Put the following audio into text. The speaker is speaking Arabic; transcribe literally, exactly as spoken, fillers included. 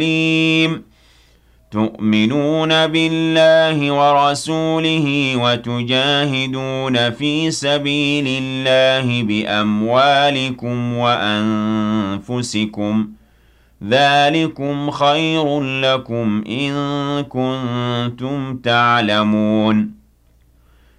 تؤمنون بالله ورسوله وتجاهدون في سبيل الله بأموالكم وأنفسكم ذلكم خير لكم إن كنتم تعلمون